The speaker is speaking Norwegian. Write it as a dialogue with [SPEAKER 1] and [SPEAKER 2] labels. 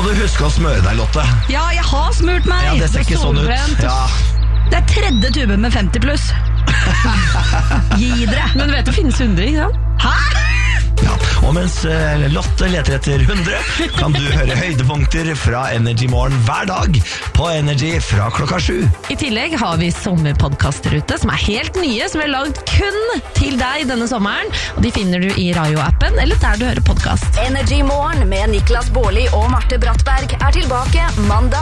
[SPEAKER 1] må du huske å smøre deg, Lotte.
[SPEAKER 2] Ja, jeg har smurt meg.
[SPEAKER 1] Ja, det ser ikke sånn ut. Ja.
[SPEAKER 2] Det er tredje tube med 50 pluss. Gi dere.
[SPEAKER 3] Men du vet det finnes 100, ikke sant?
[SPEAKER 2] Hæ?
[SPEAKER 1] Ja, og mens Lotte leter etter 100, kan du høre høydepunkter fra Energy Morgen hver dag på Energy fra 7:00.
[SPEAKER 3] I tillegg har vi sommerpodkaster ute som er helt nye, som vi har lagd kun til deg denne sommeren. Og de finner du i Rayo-appen eller der du hører podkast.
[SPEAKER 4] Energy Morgen med Niklas Baarli og Marte Brattberg er tilbake mandag